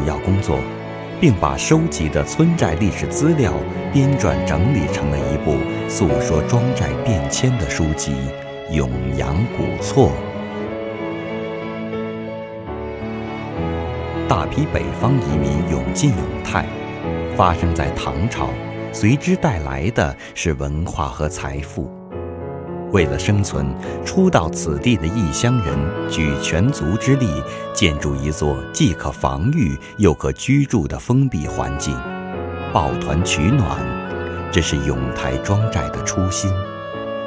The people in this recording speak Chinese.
要工作，并把收集的村寨历史资料编撰整理成了一部诉说庄寨变迁的书籍《永阳古错》。大批北方移民涌进永泰，发生在唐朝，随之带来的是文化和财富。为了生存，初到此地的异乡人举全族之力，建筑一座既可防御又可居住的封闭环境，抱团取暖，这是永泰庄寨的初心。